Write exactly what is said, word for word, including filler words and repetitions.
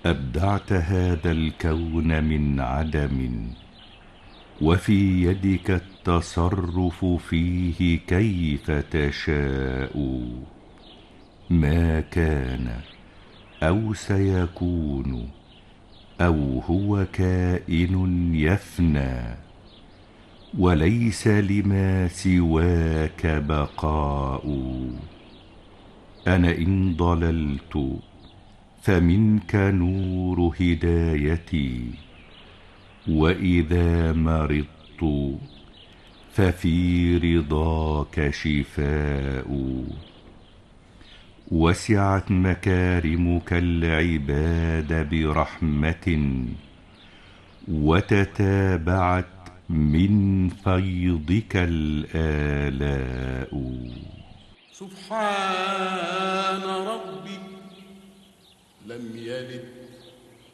أبدعت هذا الكون من عدم، وفي يدك التصرف فيه كيف تشاء. ما كان أو سيكون أو هو كائن يفنى، وليس لما سواك بقاء. أنا إن ضللت فمنك نور هدايتي، وإذا مرضت ففي رضاك شفاء. وسعت مكارمك العباد برحمة، وتتابعت من فيضك الآلاء. سبحان ربي لم يلد